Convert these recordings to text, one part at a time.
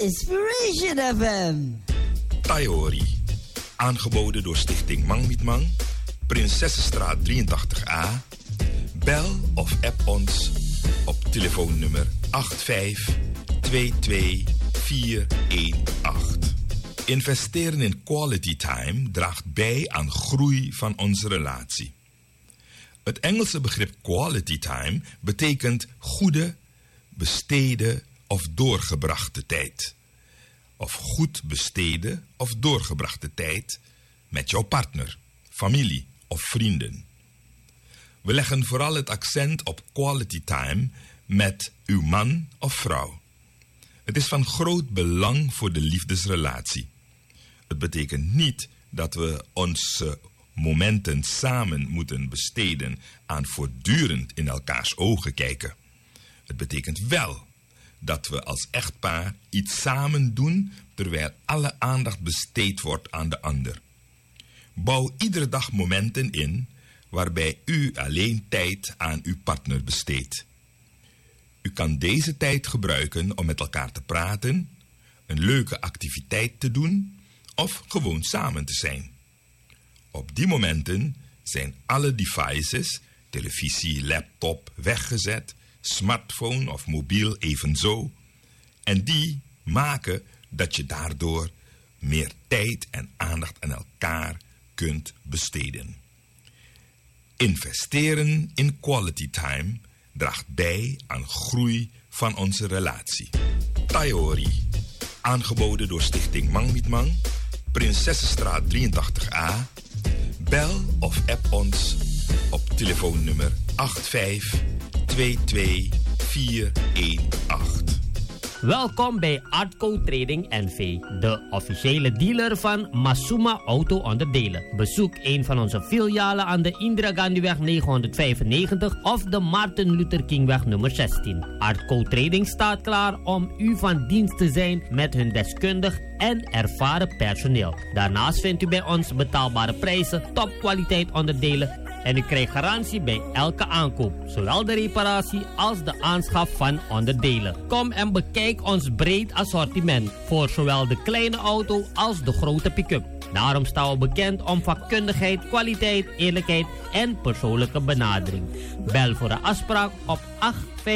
Inspiration FM. Taiori. Aangeboden door Stichting Mang Niet Mang. Prinsessenstraat 83A. Bel of app ons op telefoonnummer 8522418. Investeren in quality time draagt bij aan groei van onze relatie. Het Engelse begrip quality time betekent goede, besteden of doorgebrachte tijd. Of goed besteden of doorgebrachte tijd met jouw partner, familie of vrienden. We leggen vooral het accent op quality time met uw man of vrouw. Het is van groot belang voor de liefdesrelatie. Het betekent niet dat we onze momenten samen moeten besteden aan voortdurend in elkaars ogen kijken. Het betekent wel dat we als echtpaar iets samen doen terwijl alle aandacht besteed wordt aan de ander. Bouw iedere dag momenten in waarbij u alleen tijd aan uw partner besteedt. U kan deze tijd gebruiken om met elkaar te praten, een leuke activiteit te doen of gewoon samen te zijn. Op die momenten zijn alle devices, televisie, laptop, weggezet, smartphone of mobiel evenzo. En die maken dat je daardoor meer tijd en aandacht aan elkaar kunt besteden. Investeren in quality time draagt bij aan groei van onze relatie. Taiori. Aangeboden door Stichting Mang Niet Mang. Prinsessenstraat 83A. Bel of app ons op telefoonnummer 8522418. Welkom bij Artco Trading NV, de officiële dealer van Masuma Auto-onderdelen. Bezoek een van onze filialen aan de Indira Gandhiweg 995 of de Martin Luther Kingweg nummer 16. Artco Trading staat klaar om u van dienst te zijn met hun deskundig en ervaren personeel. Daarnaast vindt u bij ons betaalbare prijzen, topkwaliteit onderdelen en u krijgt garantie bij elke aankoop, zowel de reparatie als de aanschaf van onderdelen. Kom en bekijk ons breed assortiment voor zowel de kleine auto als de grote pick-up. Daarom staan we bekend om vakkundigheid, kwaliteit, eerlijkheid en persoonlijke benadering. Bel voor een afspraak op 858-8725.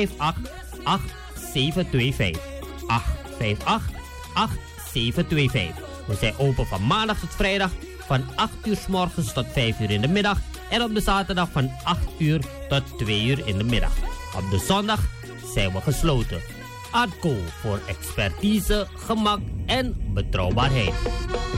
858-8725. We zijn open van maandag tot vrijdag van 8 uur 's morgens tot 5 uur in de middag. En op de zaterdag van 8 uur tot 2 uur in de middag. Op de zondag zijn we gesloten. Artco voor expertise, gemak en betrouwbaarheid.